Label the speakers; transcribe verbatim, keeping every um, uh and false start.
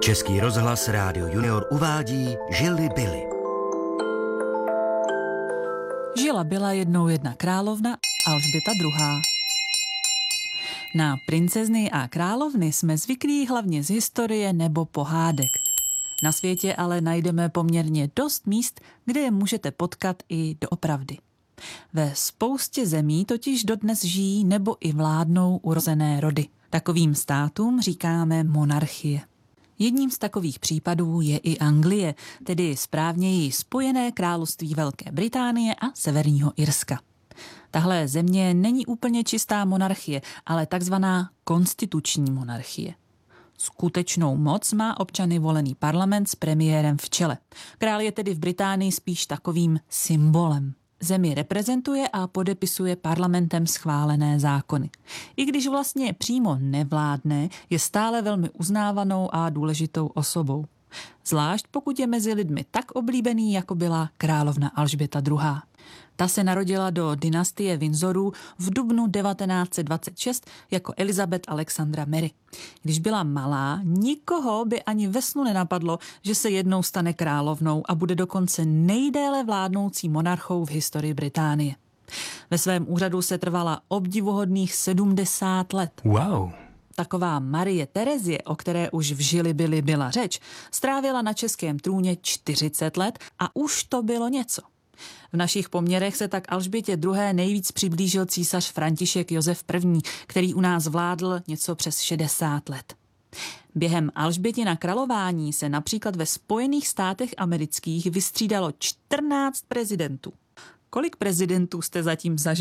Speaker 1: Český rozhlas Rádio Junior uvádí Žili byli.
Speaker 2: Žila byla jednou jedna královna, Alžběta druhá. Na princezny a královny jsme zvyklí hlavně z historie nebo pohádek. Na světě ale najdeme poměrně dost míst, kde je můžete potkat i doopravdy. Ve spoustě zemí totiž dodnes žijí nebo i vládnou urozené rody. Takovým státům říkáme monarchie. Jedním z takových případů je i Anglie, tedy správněji Spojené království Velké Británie a Severního Irska. Tahle země není úplně čistá monarchie, ale takzvaná konstituční monarchie. Skutečnou moc má občany volený parlament s premiérem v čele. Král je tedy v Británii spíš takovým symbolem. Zemi reprezentuje a podepisuje parlamentem schválené zákony. I když vlastně přímo nevládne, je stále velmi uznávanou a důležitou osobou. Zvlášť pokud je mezi lidmi tak oblíbený, jako byla královna Alžběta druhá. Ta se narodila do dynastie Windsorů v dubnu devatenáct set dvacet šest jako Elizabeth Alexandra Mary. Když byla malá, nikoho by ani ve snu nenapadlo, že se jednou stane královnou a bude dokonce nejdéle vládnoucí monarchou v historii Británie. Ve svém úřadu se trvala obdivuhodných sedmdesát let.
Speaker 1: Wow.
Speaker 2: Taková Marie Terezie, o které už v Žili byli byla řeč, strávila na českém trůně čtyřicet let a už to bylo něco. V našich poměrech se tak Alžbětě druhé nejvíc přiblížil císař František Josef I., který u nás vládl něco přes šedesát let. Během Alžbětina králování se například ve Spojených státech amerických vystřídalo čtrnáct prezidentů. Kolik prezidentů jste zatím zažili?